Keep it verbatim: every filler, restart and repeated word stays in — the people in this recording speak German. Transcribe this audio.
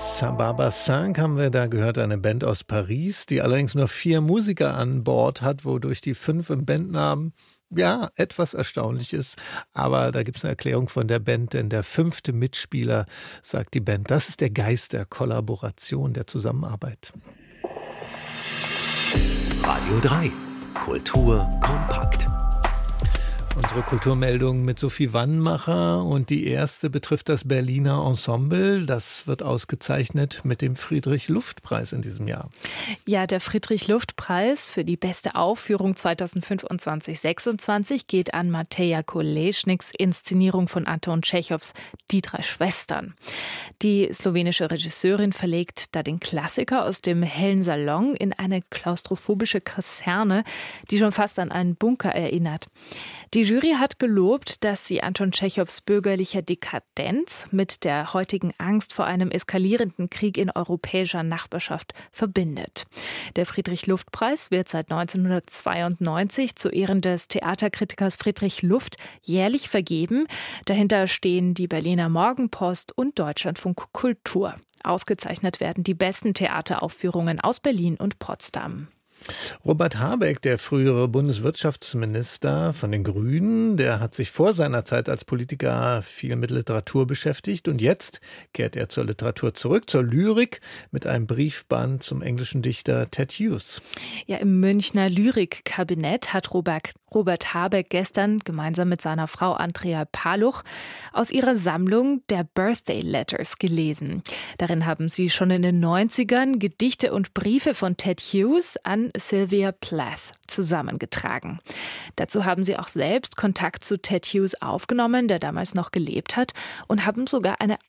Sababa Cinq haben wir da gehört, eine Band aus Paris, die allerdings nur vier Musiker an Bord hat, wodurch die fünf im Bandnamen ja etwas erstaunlich ist. Aber da gibt es eine Erklärung von der Band, denn der fünfte Mitspieler, sagt die Band, das ist der Geist der Kollaboration, der Zusammenarbeit. Radio drei. Kultur kompakt. Unsere Kulturmeldung mit Sophie Wannmacher und die erste betrifft das Berliner Ensemble. Das wird ausgezeichnet mit dem Friedrich-Luft-Preis in diesem Jahr. Ja, der Friedrich-Luft-Preis für die beste Aufführung zweitausendfünfundzwanzig sechsundzwanzig geht an Mateja Kolesniks Inszenierung von Anton Tschechows Die drei Schwestern. Die slowenische Regisseurin verlegt da den Klassiker aus dem hellen Salon in eine klaustrophobische Kaserne, die schon fast an einen Bunker erinnert. Die Jury hat gelobt, dass sie Anton Tschechows bürgerlicher Dekadenz mit der heutigen Angst vor einem eskalierenden Krieg in europäischer Nachbarschaft verbindet. Der Friedrich-Luft-Preis wird seit neunzehnhundertzweiundneunzig zu Ehren des Theaterkritikers Friedrich Luft jährlich vergeben. Dahinter stehen die Berliner Morgenpost und Deutschlandfunk Kultur. Ausgezeichnet werden die besten Theateraufführungen aus Berlin und Potsdam. Robert Habeck, der frühere Bundeswirtschaftsminister von den Grünen, der hat sich vor seiner Zeit als Politiker viel mit Literatur beschäftigt und jetzt kehrt er zur Literatur zurück, zur Lyrik mit einem Briefband zum englischen Dichter Ted Hughes. Ja, im Münchner Lyrikkabinett hat Robert, Robert Habeck gestern gemeinsam mit seiner Frau Andrea Paluch aus ihrer Sammlung der Birthday Letters gelesen. Darin haben sie schon in den neunzigern Gedichte und Briefe von Ted Hughes an Sylvia Plath zusammengetragen. Dazu haben sie auch selbst Kontakt zu Ted Hughes aufgenommen, der damals noch gelebt hat, und haben sogar eine